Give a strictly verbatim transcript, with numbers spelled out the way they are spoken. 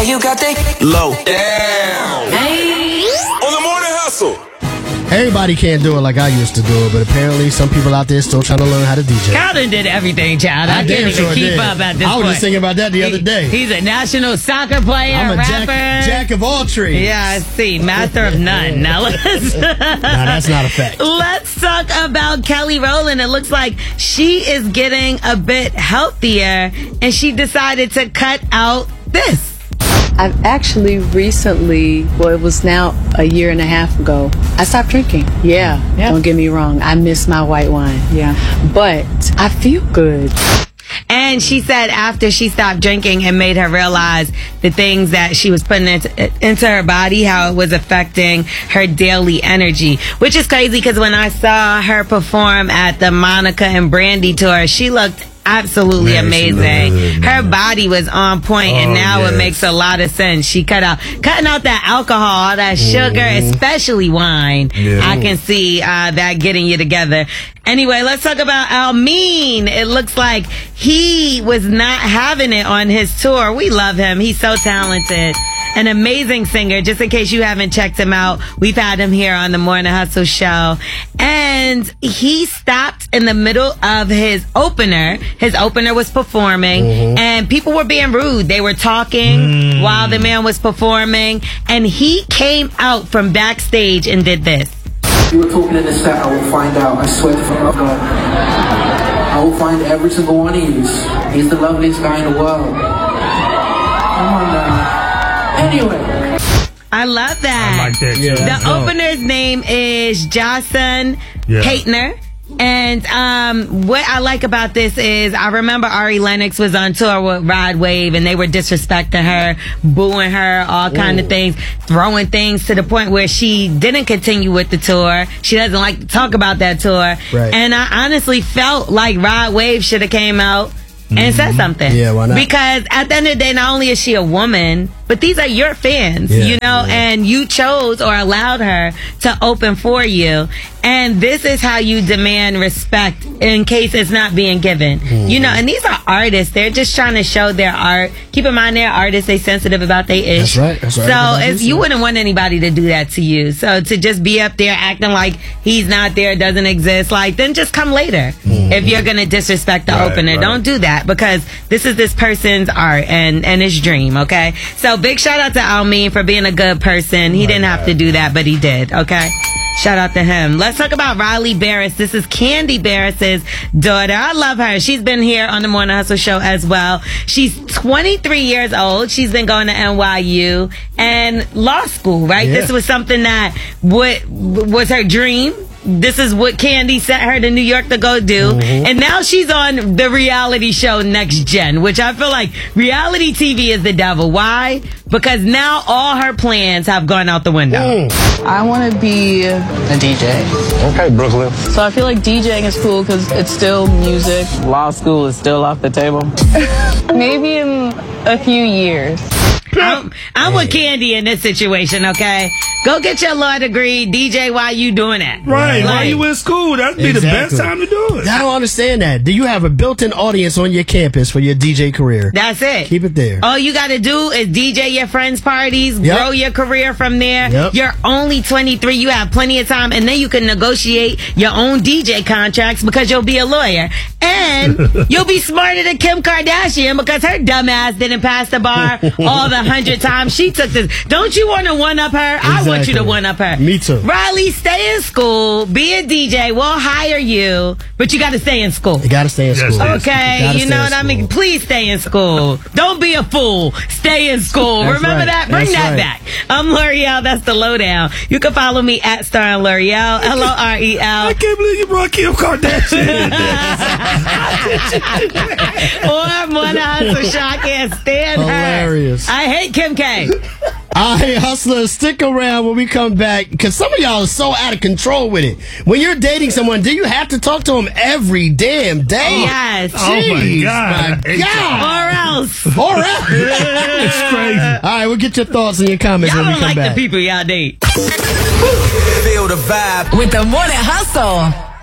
you got that low down. Hey. On the Morning Hustle. Everybody can't do it like I used to do it, but apparently some people out there still trying to learn how to D J. Calvin did everything, child. I, I can't even sure keep did. up at this I was point. just thinking about that the he, other day. He's a national soccer player, I'm a rapper. Jack, jack of all trades. Yeah, I see. Master of none. Now let's... no, that's not a fact. Let's talk about Kelly Rowland. It looks like she is getting a bit healthier, and she decided to cut out this. I've actually recently, well, it was now a year and a half ago, I stopped drinking. Yeah, yeah. Don't get me wrong. I miss my white wine. Yeah. But I feel good. And she said after she stopped drinking, it made her realize the things that she was putting into, into her body, how it was affecting her daily energy. Which is crazy because when I saw her perform at the Monica and Brandy tour, she looked absolutely man, amazing. Her body was on point, and oh, now yes. it makes a lot of sense. She cut out, cutting out that alcohol, that sugar, mm-hmm. especially wine. Yeah. I can see uh, that getting you together. Anyway, let's talk about Almin. It looks like he was not having it on his tour. We love him. He's so talented. An amazing singer. Just in case you haven't checked him out, we've had him here on the Morning Hustle show. And he stopped in the middle of his opener. His opener was performing, mm-hmm. and people were being rude. They were talking mm. while the man was performing, and he came out from backstage and did this. You were talking in the set, I will find out. I swear to God. I will find every single one of you. He's the loveliest guy in the world. Come on now. Anyway. I love that. I like that. Yeah, the opener's name is Jason yeah. Haitner. And um, what I like about this is I remember Ari Lennox was on tour with Rod Wave, and they were disrespecting her, booing her, all kind Ooh. of things, throwing things to the point where she didn't continue with the tour. She doesn't like to talk about that tour. Right. And I honestly felt like Rod Wave should have came out and mm-hmm. said something. Yeah, why not? Because at the end of the day, not only is she a woman, but these are your fans, yeah, you know, yeah. and you chose or allowed her to open for you. And this is how you demand respect in case it's not being given. Mm. You know, and these are artists. They're just trying to show their art. Keep in mind, they're artists. They're sensitive about their ish. That's right. That's right. So if you wouldn't want anybody to do that to you. So to just be up there acting like he's not there, doesn't exist, like, then just come later. Mm. If you're going to disrespect the right, opener. Right. Don't do that, because this is this person's art and, and his dream, okay? So big shout out to Almin for being a good person. He oh didn't have God. to do that, but he did, okay? Shout out to him. Let's talk about Riley Barris. This is Candy Barris's daughter. I love her. She's been here on the Morning Hustle show as well. She's twenty-three years old. She's been going to N Y U and law school, right? Yeah. This was something that what was her dream. This is what Candy sent her to New York to go do. Mm-hmm. And now she's on the reality show Next Gen, which I feel like reality T V is the devil. Why? Because now all her plans have gone out the window. Mm. I want to be a D J. Okay, Brooklyn. So I feel like DJing is cool because it's still music. Law school is still off the table. Maybe in a few years. I'm, I'm with Candy in this situation, okay? Go get your law degree, D J, while you doing that. Right, like, while you in school. That'd be exactly. the best time to do it. I don't understand that. Do you have a built-in audience on your campus for your D J career? That's it. Keep it there. All you got to do is D J your friends' parties, yep. grow your career from there. Yep. You're only twenty-three. You have plenty of time, and then you can negotiate your own D J contracts because you'll be a lawyer. And you'll be smarter than Kim Kardashian because her dumb ass didn't pass the bar all the hundred times she took this. Don't you want to one-up her? Exactly. I want you to one-up her. Me too. Riley, stay in school. Be a D J. We'll hire you, but you got to stay in school. You got to stay in school. Yes, okay, you, you know what I mean? Please stay in school. Don't be a fool. Stay in school. That's Remember right. that? Bring That's that right. back. I'm L'Oreal. That's the lowdown. You can follow me at Star L'Oreal. L O R E L. I can't believe you brought Kim Kardashian. Or Morning Hustle Show. I can't stand Hilarious. her. I hate Kim K. All right, hustlers, stick around when we come back, because some of y'all are so out of control with it. When you're dating someone, do you have to talk to them every damn day? Yes. Oh, my God. My God. Or else. Or else. It's crazy. All right, we'll get your thoughts and your comments y'all when we come like back. The people y'all date. Feel the vibe with the Morning Hustle.